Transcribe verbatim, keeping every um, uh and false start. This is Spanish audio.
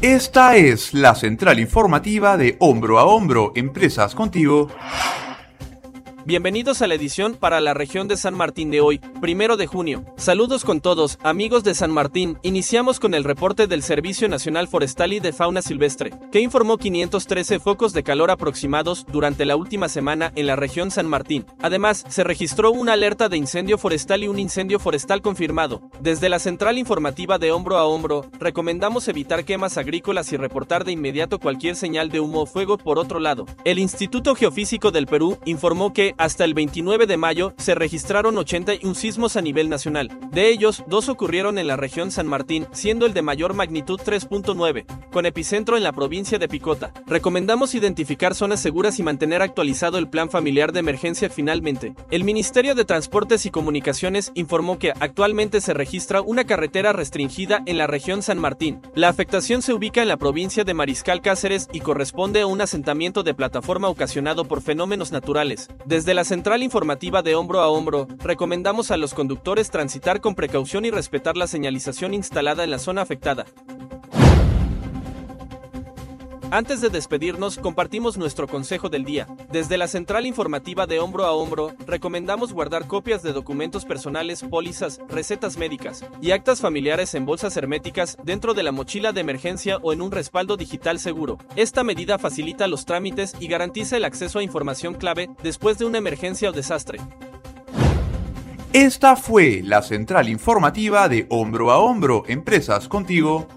Esta es la central informativa de Hombro a Hombro, Empresas Contigo. Bienvenidos a la edición para la región de San Martín de hoy, primero de junio. Saludos con todos, amigos de San Martín. Iniciamos con el reporte del Servicio Nacional Forestal y de Fauna Silvestre, que informó quinientos trece focos de calor aproximados durante la última semana en la región San Martín. Además, se registró una alerta de incendio forestal y un incendio forestal confirmado. Desde la central informativa de Hombro a Hombro, recomendamos evitar quemas agrícolas y reportar de inmediato cualquier señal de humo o fuego. Por otro lado, el Instituto Geofísico del Perú informó que hasta el veintinueve de mayo se registraron ochenta y uno sismos a nivel nacional. De ellos, dos ocurrieron en la región San Martín, siendo el de mayor magnitud tres punto nueve, con epicentro en la provincia de Picota. Recomendamos identificar zonas seguras y mantener actualizado el plan familiar de emergencia. Finalmente, el Ministerio de Transportes y Comunicaciones informó que actualmente se registra una carretera restringida en la región San Martín. La afectación se ubica en la provincia de Mariscal Cáceres y corresponde a un asentamiento de plataforma ocasionado por fenómenos naturales. Desde la central informativa de Hombro a Hombro, recomendamos a los conductores transitar con precaución y respetar la señalización instalada en la zona afectada. Antes de despedirnos, compartimos nuestro consejo del día. Desde la central informativa de Hombro a Hombro, recomendamos guardar copias de documentos personales, pólizas, recetas médicas y actas familiares en bolsas herméticas dentro de la mochila de emergencia o en un respaldo digital seguro. Esta medida facilita los trámites y garantiza el acceso a información clave después de una emergencia o desastre. Esta fue la central informativa de Hombro a Hombro, Empresas Contigo.